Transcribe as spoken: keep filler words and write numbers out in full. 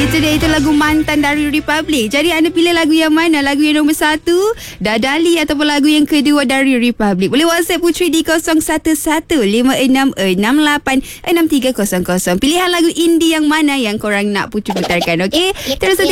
Itu dia, itu lagu Mantan dari Republic. Jadi anda pilih lagu yang mana? Lagu yang nombor satu, Dadali, ataupun lagu yang kedua dari Republic? Boleh WhatsApp Puteri di kosong satu satu lima enam enam lapan enam tiga kosong kosong. Pilihan lagu indie yang mana yang korang nak Puteri putarkan, okey? Terus